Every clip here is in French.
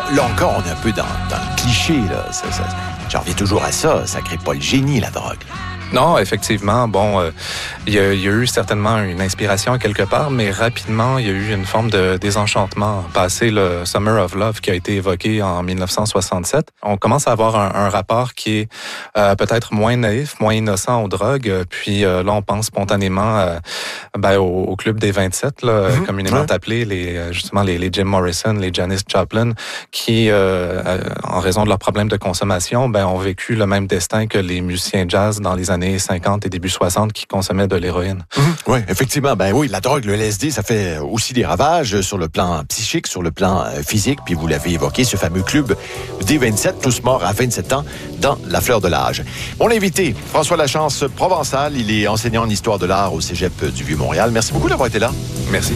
là encore, on est un peu dans le cliché, là. J'en reviens toujours à ça. Ça crée pas le génie, la drogue. Non, effectivement, il y a eu certainement une inspiration quelque part, mais rapidement, il y a eu une forme de désenchantement. Passé le Summer of Love qui a été évoqué en 1967, on commence à avoir un rapport qui est peut-être moins naïf, moins innocent aux drogues. Puis là, on pense spontanément au Club des 27, là, communément appelé justement les Jim Morrison, les Janis Joplin, qui, en raison de leurs problèmes de consommation, ont vécu le même destin que les musiciens jazz dans les années 50 et début 60 qui consommaient de l'héroïne. Oui, effectivement. Oui, la drogue, le LSD, ça fait aussi des ravages sur le plan psychique, sur le plan physique. Puis vous l'avez évoqué, ce fameux club des 27, tous morts à 27 ans dans la fleur de l'âge. Mon invité, François Lachance Provençal, il est enseignant en histoire de l'art au Cégep du Vieux-Montréal. Merci beaucoup d'avoir été là. Merci.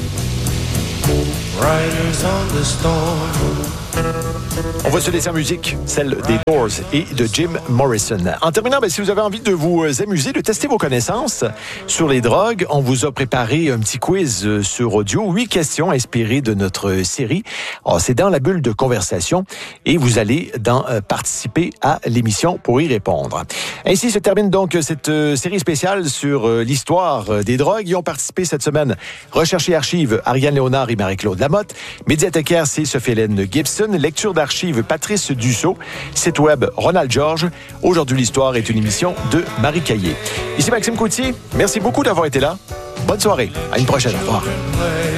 Riders on the storm. On va se laisser en musique, celle des Doors et de Jim Morrison. En terminant, si vous avez envie de vous amuser, de tester vos connaissances sur les drogues, on vous a préparé un petit quiz sur audio, 8 questions inspirées de notre série. Alors, c'est dans la bulle de conversation et vous allez participer à l'émission pour y répondre. Ainsi se termine donc cette série spéciale sur l'histoire des drogues. Y ont participé cette semaine Recherche et archives, Ariane Léonard et Marie-Claude Lamotte. Médiathécaire, c'est Sophie-Hélène Gibson. Lecture d'archives, Patrice Dussault. Site web, Ronald Georges. Aujourd'hui, l'histoire est une émission de Marie Caillé. Ici Maxime Coutier. Merci beaucoup d'avoir été là. Bonne soirée. À une prochaine. Au revoir.